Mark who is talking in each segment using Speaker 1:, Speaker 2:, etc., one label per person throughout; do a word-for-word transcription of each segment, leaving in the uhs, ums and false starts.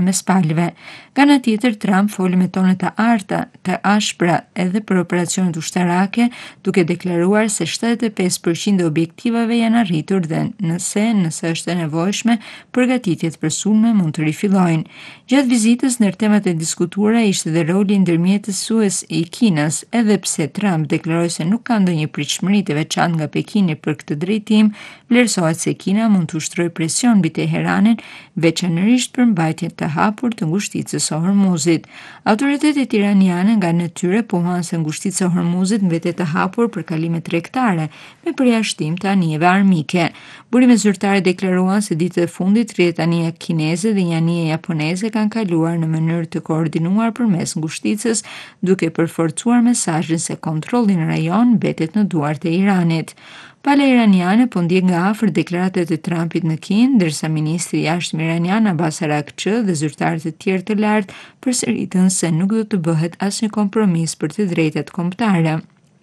Speaker 1: mes palëve. Nga ana tjetër, Trump foli me tone të arta, të ashpra edhe për operacionet ushtarake, duke deklaruar se shtatëdhjetë e pesë përqind e objektivave janë arritur dhe nëse nëse është e nevojshme, përgatitjet për sulme mund të rifillojnë. Gjatë vizitës, ndër temat e diskutuara ishte dhe roli ndërmjetësues i Kinës, edhe pse Trump deklaroi se nuk ka ndonjë pritshmëri të veçantë nga Pekini për këtë drejtim, vlerësohet se Kina mund të ushtrojë presion mbi Teheranin, veçanërisht për mbajtjen të hapur të ngushticës së Hormuzit. Autoritetet iraniane nga natyre pohuan se ngushtica e Hormuzit mbetet e hapur për kalime tregtare me përjashtim të anijeve armike. Burimet zyrtare deklaruan se ditët e fundit rrjetë anije kineze dhe një anije japoneze kanë kaluar në mënyrë të koordinuar përmes ngushticës, duke përforcuar mesazhin se kontrolli në rajon mbetet në duart e Iranit. Pala iraniane po ndjek nga afër deklaratat e Trumpit në Kinë, ndërsa ministri i jashtëm iranian Abbas Araghchi dhe zyrtarë të tjerë të lartë përsëritën se nuk do të bëhet asnjë kompromis për të drejtat kombëtare.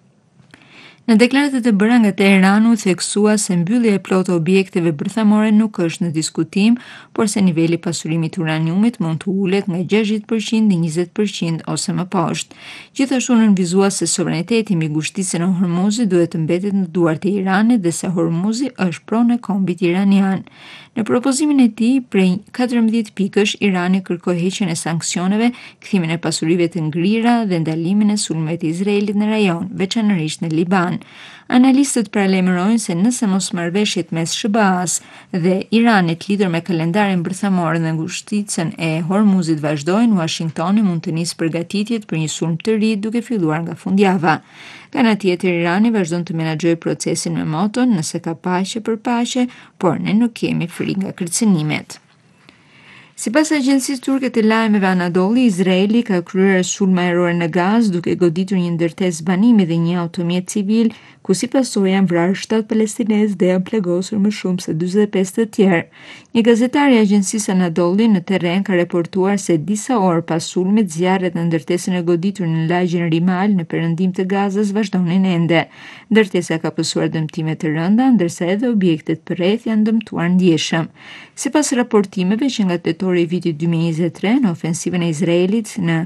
Speaker 1: Në deklaratat e bëra nga Teheranu theksua se mbyllja e plotë e objekteve bërthamore nuk është në diskutim, por se niveli i pasurimit uraniumit mund të ulet nga gjashtëdhjetë përqind në njëzet përqind ose më poshtë. Gjithashtu nënvizua se sovraniteti mbi ngushticën e Hormuzit duhet të mbetet në duart e Iranit dhe se Hormuzi është pronë e kombit iranian. Në propozimin e tij prej katërmbëdhjetë pikësh, Irani kërkoi heqjen e sanksioneve, kthimin e pasurive të ngrira dhe ndalimin e sulmeve të Izraelit në rajon, veçanërisht në Liban. Analistët paralajmërojnë se nëse mosmarrëveshjet mes S B A-s dhe Iranit lidhur me kalendarin bërthamor dhe ngushticën e Hormuzit vazhdojnë, Washingtoni mund të nisë përgatitjet për një sulm të ri duke filluar nga fundjava. Nga ana tjetër, Irani vazhdon të menaxhojë procesin me moton nëse ka paqe për paqe, por ne nuk kemi frikë nga kërcënimet. Sipas agjencisë turke të lajmeve Anadolu, Izraeli ka kryer sulme ajrore në Gazë duke goditur një ndërtesë banimi dhe një automjet civil, ku si pasojë janë vrarë shtatë palestinezë dhe janë plagosur më shumë se dyzet e pesë të tjerë. Një gazetar i agjencisë Anadolu në terren ka raportuar se disa orë pas sulmit, zjarret në ndërtesën e goditur në lagjin Rimal në perëndim të Gazës vazhdonin ende. Ndërtesa ka pasur dëmtime të rënda, ndërsa edhe objektet përreth janë dëmtuar ndjeshëm. Sipas raportimeve që nga tetori i vitit dy mijë e njëzet e tre, në ofensivën e Izraelit në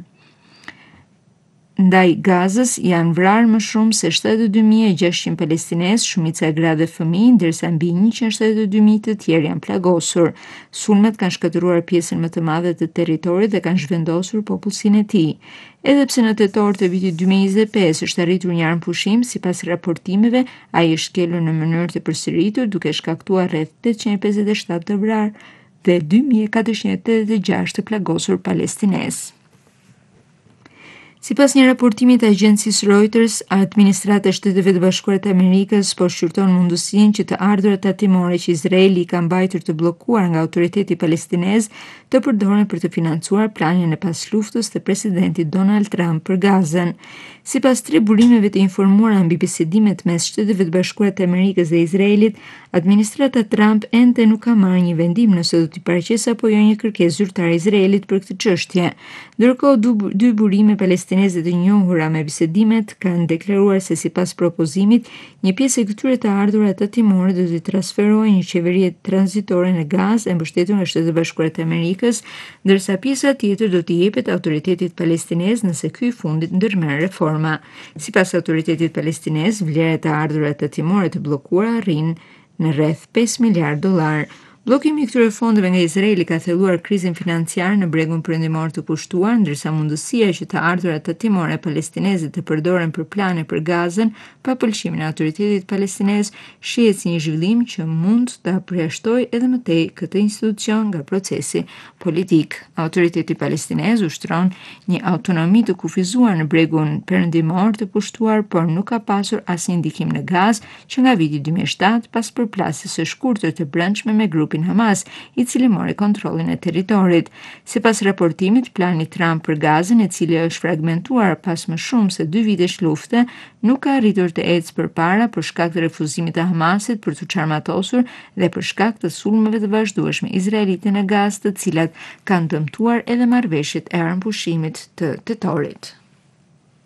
Speaker 1: ndaj Gazës janë vrarë më shumë se shtatëdhjetë e dy mijë e gjashtëqind palestinezë, shumica e gra dhe fëmijë, ndërsa mbi njëqind e shtatëdhjetë e dy mijë të tjerë janë plagosur. Sulmet kanë shkatëruar pjesën më të madhe të territorit dhe kanë zhvendosur popullsinë e tij. Edhe pse në tetor të vitit dy mijë e njëzet e pesë është arritur një armpushim, sipas raportimeve, ai është shkelur në mënyrë të përsëritur duke shkaktuar rreth tetëqind e pesëdhjetë e shtatë të vrarë dhe dy mijë e katërqind e tetëdhjetë e gjashtë të plagosur palestinezë. Sipas një raportimi të agjencisë Reuters, administrata e Shteteve të Bashkuara të Amerikës po shqyrton mundësinë që të ardhurat tatimore që Izraeli ka mbajtur të bllokuar nga autoriteti palestinez të përdoren për të financuar planin e pasluftës të presidentit Donald Trump për Gazën. Sipas tre burimeve të informuara mbi bisedimet mes Shteteve të Bashkuara të Amerikës dhe Izraelit, administrata Trump ende nuk ka marrë një vendim nëse do t'i paraqesë apo jo një kërkesë zyrtare Izraelit për këtë çështje. Ndërkohë, dy burime palestineze të njohura me bisedimet kanë deklaruar se sipas propozimit, një pjesë e këtyre të ardhurave tatimore do t'i transferohej një qeveri tranzitore në Gazë e mbështetur nga Shtetet e Bashkuara të Amerikës, ndërsa pjesa tjetër do t'i jepet autoritetit palestinez nëse ky i fundit ndërmerr reforma. Sipas autoritetit palestinez, vlera e të ardhurave tatimore të bllokuara arrin në rreth pesë miliardë dollar. Bllokimi i këtyre fondeve nga Izraeli ka thelluar krizën financiare në bregun perëndimor të kushtuar, ndërsa mundësia që të ardhurat tatimore palestineze të përdoren për plane për Gazën pa pëlqimin e autoritetit palestinez shihet si një zhvillim që mund ta përjashtojë edhe më tej këtë institucion nga procesi politik. Autoriteti palestinez ushtron një autonomi të kufizuar në bregun perëndimor të kushtuar, por nuk ka pasur asnjë ndikim në Gazë që nga viti dy mijë e shtatë pas përplasjes së shkurtër të brendshme me grupin Hamas, i cili mori kontrollin e territorit. Sipas raportimit, plani Trump për Gazën, i cili është fragmentuar pas më shumë se dy vitesh lufte, nuk ka arritur të ecë përpara për shkak të refuzimit të Hamasit për të çarmatosur dhe për shkak të sulmeve të vazhdueshme izraelite në Gazë, të cilat kanë dëmtuar edhe marrëveshjet e armëpushimit të tetorit.